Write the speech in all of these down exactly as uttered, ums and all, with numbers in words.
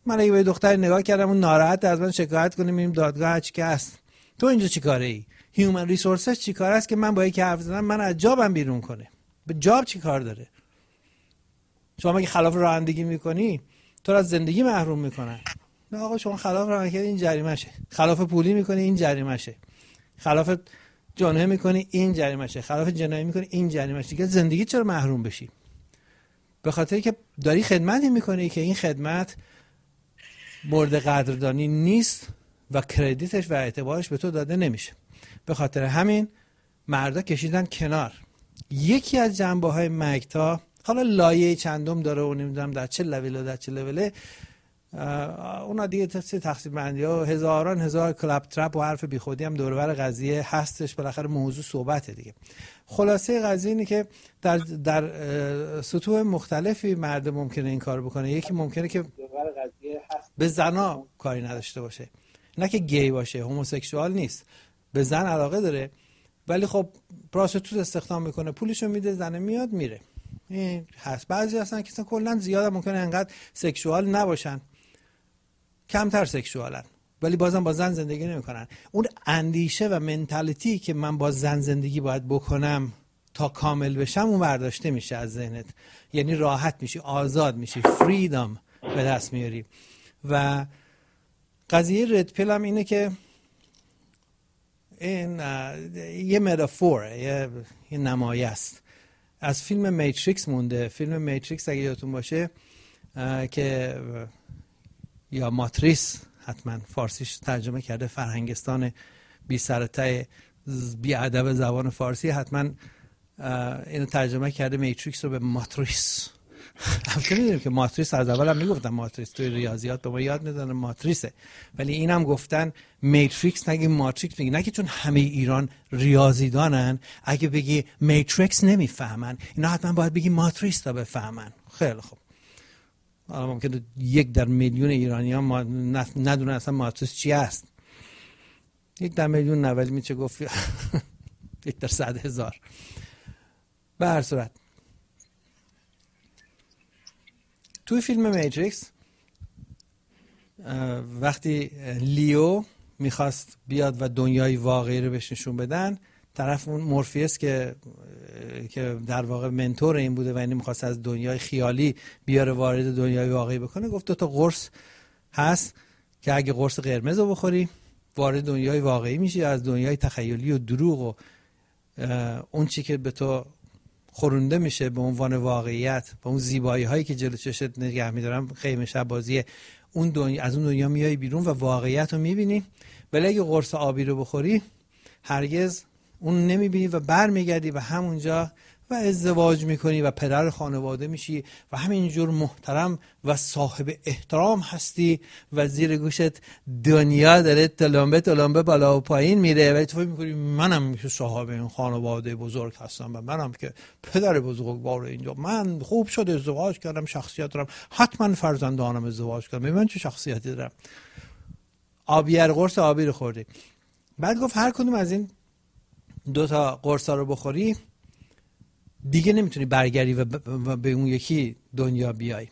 من اگه به دختر نگاه کردم اون ناراحت از من شکایت کنه میریم دادگاه چی که هست، تو اینجا چی کاره ای؟ هیومن ریسورسز چی کار است که من با یکی حرف زدم من از جابم بیرون کنه؟ به جاب چی کار داره؟ شما اگه خلاف رانندگی میکنی تو را از زندگی محروم میکنن. نه آقا شما خلاف رانندگی این جریمه شه، خلاف پولی میکنی این جریمه شه، خلاف جنایت میکنی این جریمه شه، خلاف جنایت میکنی این جریمه شه. دیگه زندگی چرا محروم بشی؟ به خاطر که داری خدمتی میکنی که این خدمت مورد قدردانی نیست و کردیتش و اعتبارش به تو داده نمیشه. به خاطر همین مردا کشیدن کنار. یکی از جنبه های مگتا، حالا لایه چندم داره و نمیدونم در چه لول و در چه لوله، اونا دیگه تقسیم بندی ها هزاران هزار کلاب ترپ و حرف بی خودی هم دور و بر قضیه هستش. بالاخره موضوع صحبته دیگه. خلاصه قضیه اینه که در در سطوح مختلفی مرد ممکنه این کار بکنه. یکی ممکنه که به زنا کاری نداشته باشه، نه که گی باشه، هوموسکسوال نیست، به زن علاقه داره ولی خب پراستیتوت استخدام میکنه، پولشو میده، زن میاد میره. این هست. بعضی هستن که کلا زیاد ممکنه انقدر سکشوال نباشن، کمتر سکشوالن ولی بازم با زن زندگی نمیکنن. اون اندیشه و منتالیتی که من با زن زندگی باید بکنم تا کامل بشم اون برداشته میشه از ذهنت. یعنی راحت میشی، آزاد میشی، فریدم به دست میاری. و قضیه رد پیل هم اینه که این یه متافور، یه, یه نمایه است از فیلم میتریکس مونده. فیلم میتریکس اگه یادتون باشه که یا ماتریس حتما فارسیش ترجمه کرده، فرهنگستان بی سر ته بی ادب زبان فارسی حتما اینو ترجمه کرده میتریکس رو به ماتریس. البته میدونیم که ماتریس از اول هم میگفتن ماتریس، توی ریاضیات به ما یاد میدن ماتریسه، ولی اینم گفتن میتریکس. نگی ماتریکس میگی، نه که چون همه ایران ریاضیدانن اگه بگی میتریکس نمیفهمن، اینا حتما باید بگی ماتریس تا بفهمن. خیلی خوب، حالا ممکنه یک در میلیون ایرانیان ما ندونن اصلا ماتریس چی است. یک در میلیون نه، ولی میشه گفت یک در صد هزار. به هر صورت توی فیلم میتریکس وقتی لیو میخواست بیاد و دنیای واقعی رو بهش نشون بدن، طرف اون مورفیوس که که در واقع منتور این بوده و این میخواست از دنیای خیالی بیاره وارد دنیای واقعی بکنه، گفت دو تا قرص هست که اگه قرص قرمز رو بخوری وارد دنیای واقعی میشی، از دنیای تخیلی و دروغ و اون چی که به تو خورونده میشه به عنوان واقعیت و اون زیبایی هایی که جلو چشت نگه میدارن، خیمه شب بازی اون دنیا، از اون دنیا میای بیرون و واقعیت رو میبینی. ولی اگه قرص آبی رو بخوری هرگز اون نمیبینی و بر میگردی و همونجا و ازدواج میکنی و پدر خانواده میشی و همینجور محترم و صاحب احترام هستی و زیر گوشت دنیا داره تلمبه تلمبه بالا و پایین میره و تو فکر میکنی منم که صاحب این خانواده بزرگ هستم و منم که پدر بزرگوار اینجا، من خوب شد ازدواج کردم، شخصیت دارم، حتما فرزندانم ازدواج کردم، من چه شخصیتی دارم. آبیار قرص آبی رو خوردی. بعد گفت هر کدوم از این دو تا قرصا رو بخوری دیگه نمیتونی برگردی و به اون یکی دنیا بیای.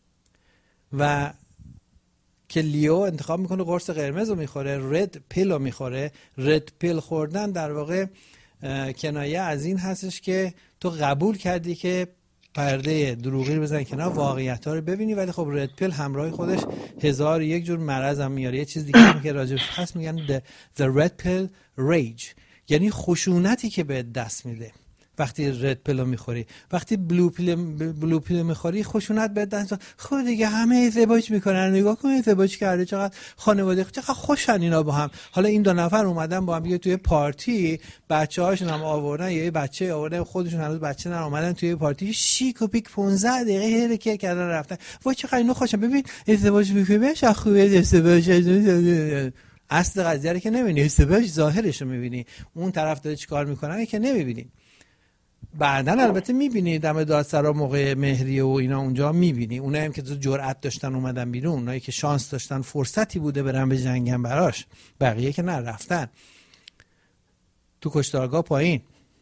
و که لیو انتخاب میکنه قرص قرمز رو میخوره، رد پیل رو میخوره. رد پیل خوردن در واقع کنایه از این هستش که تو قبول کردی که پرده دروغی رو بزن کنار، واقعیت ها رو ببینی، ولی خب رد پیل همراه خودش هزار یک جور مرض هم میاره. یه چیز دیگه هم که راجع هست میگن the, the red pill rage، یعنی خشونتی که به دست میده وقتی رد پیل میخوری. وقتی بلو پیل بلو پیل میخوری خشونت به دست. خود دیگه همه ازدواج میکنن، نگاه کن ازدواج کرده چقدر خانواده چقدر خوشن اینا با هم. حالا این دو نفر اومدن با هم دیگه توی پارتی، بچه‌هاشون هم آوردن، یه بچه آوردن، خودشون هنوز بچه نه، اومدن توی پارتی شیک و پیک پانزده دقیقه هرکه کردن رفتن. وای چقدر اینو خوشم. ببین ازدواج میکنه چه خوبه ازدواج. اصل قضیه رو که نمیبینی، ازدواج ظاهرش رو میبینی، اون طرف داره چیکار میکنه که نمیبینی. بعداً البته میبینی دم دادسرا موقع مهریه و اینا اونجا میبینی، اونایی هم که جرأت داشتن اومدن بیرون، اونایی که شانس داشتن فرصتی بوده برن به جنگن براش، بقیه که نه رفتن تو کشتارگاه پایین.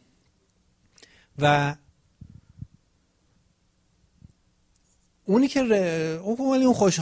و اونی که ر... اون خوش